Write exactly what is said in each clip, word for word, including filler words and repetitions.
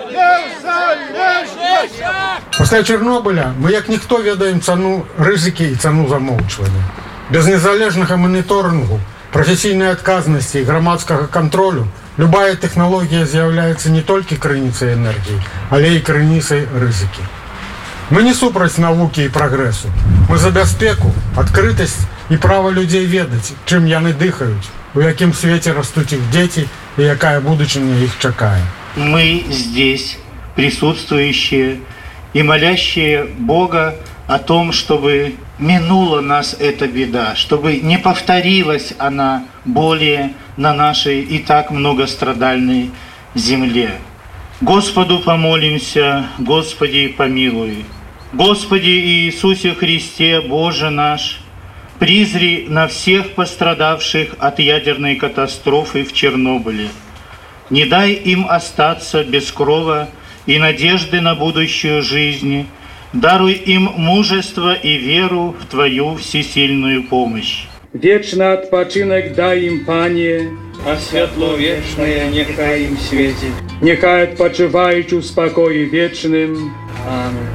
Пасля Чарнобыля мы як ніхто ведаем цану рызыкі і цану замоўчвання. Без незалежнага маніторынгу, прафесійнай адказнасці і грамадскага кантролю любая тэхналогія з'яўляецца не толькі крыніцай энергіі, але і крыніцай рызыкі. Мы не супраць навукі і прагрэсу. Мы за бяспеку, адкрытасць і права людзей ведаць, чым яны дыхаюць, у якім свеце растуць іх дзеці і якая будучыня іх чакае. Мы здесь, присутствующие и молящие Бога о том, чтобы минула нас эта беда, чтобы не повторилась она более на нашей и так многострадальной земле. Господу помолимся, Господи, помилуй. Господи Иисусе Христе, Боже наш, призри на всех пострадавших от ядерной катастрофы в Чернобыле. Не дай им остаться без крова и надежды на будущую жизнь. Даруй им мужество и веру в Твою всесильную помощь. Вечный отпочинок дай им, Пане, а светло вечное нехай им светит. Нехай отпочивают в спокое вечным. Аминь.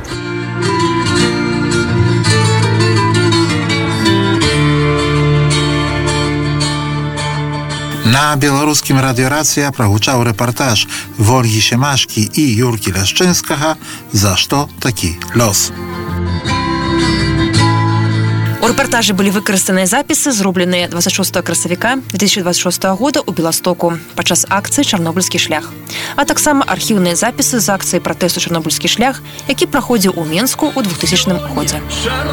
На беларускім радыёрацыя прагучаў рэпартаж Вольгі Семашкі і Юркі Ляшчынскага «За што такі лёс». У рэпартажы былі выкарыстаныя запісы, зробленыя двадцать шостого красавіка две тысячи двадцать шостого года ў Беластоку падчас акцыі «Чарнобыльскі шлях», а таксама архіўныя запісы з акцыі пратэсту «Чарнобыльскі шлях», які праходзіў у Менску ў двухтысячным годзе.